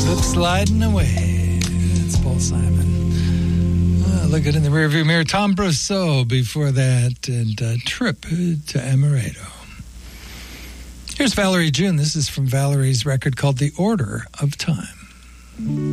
Sliding away. It's Paul Simon. Look it in the rearview mirror. Tom Brousseau before that, and Trip to Amaretto. Here's Valerie June. This is from Valerie's record called The Order of Time.